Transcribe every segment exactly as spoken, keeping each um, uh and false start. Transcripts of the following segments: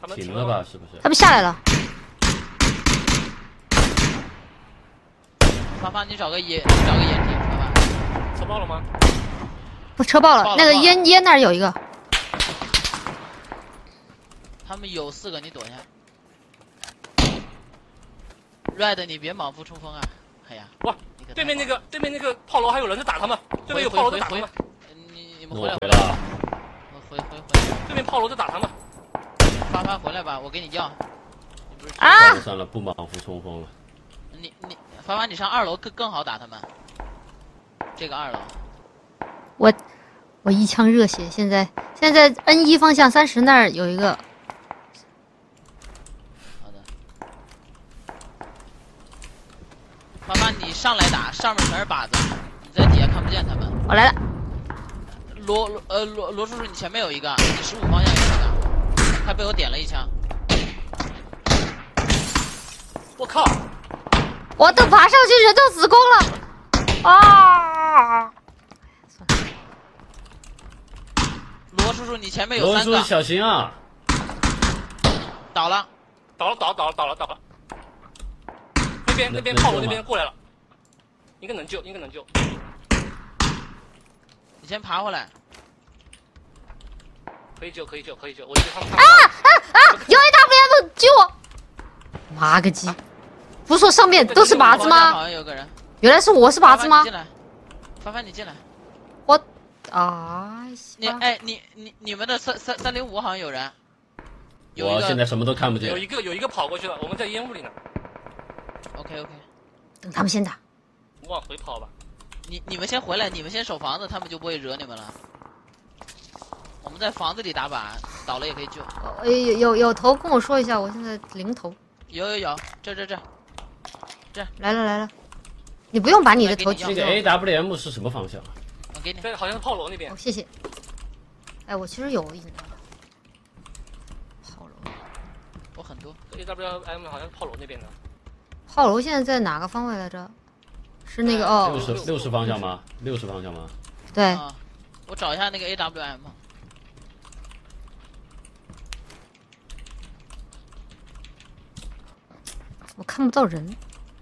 停了吧？是不是？ 他们下来了。 发发，你找个烟，找个烟蒂，发发。 车爆了吗？ 不，车爆了。 爆了那个爆了烟烟那儿有一个。 他们有四个，你躲一下。Red， 你别莽夫冲锋啊！哎呀， 哇，对面那个对面那个炮楼还有人在打他们，对面有炮楼在打他们。 你你们回来我回来了。 我回回回。 对面炮楼在打他们。 发发回来吧，我给你要。你不是啊！ 算了算了，不莽夫冲锋了。 你你发发，你上二楼更更好打他们。这个二楼。 我我一腔热血，现在现在 N 一方向三十那儿有一个。 好的。发发，你上来打，上面全是靶子，你在底下看不见他们。 我来了。 罗罗呃罗罗叔叔，你前面有一个，你十五方向有一个，他被我点了一枪。 我靠！ 我都爬上去，人都死光了。啊！ 罗叔叔，你前面有三个。 罗叔小心啊！ 倒了， 倒了倒了倒了倒了倒了。那边那边炮楼那边过来了，应该能救，应该能救。 你先爬回来。 可以救，可以救，可以救！我觉得他们啊啊啊！有 A W M 救我！妈个鸡！不是说上面都是靶子吗？ 好像有个人。 原来是我是靶子吗？ 进来，凡凡你进来。 我啊！ 你哎你你你们的三三三零五好像有人。有我现在什么都看不见。 有一个有一个跑过去了，我们在烟雾里呢。 OK OK。 等他们先打。 往回跑吧。 你你们先回来，你们先守房子，他们就不会惹你们了。我们在房子里打靶，倒了也可以救。 有有有有头跟我说一下，我现在零头。 有有有，这这这，这来了来了，你不用把你的头举这个 A W M 是什么方向？ 我给你。 对，好像是炮楼那边。 哦，谢谢。哎，我其实有引的。炮楼。 我很多。 A W M 好像是炮楼那边的。 炮楼现在在哪个方位来着？是那个哦。 六十六十方向吗？六十方向吗？ 对。 啊，我找一下那个 A W M。 我看不到人，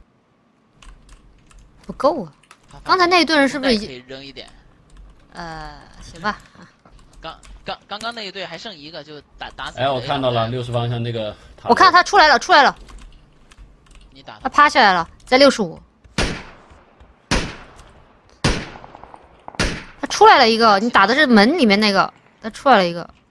不够啊！刚才那一队人是不是已经可以扔一点？ 呃，行吧。 刚刚刚刚那一队还剩一个，就打打死。 哎，我看到了六十方向那个。 我看到他出来了，出来了。 你打他趴下来了，在六十五。他出来了一个，你打的是门里面那个，他出来了一个。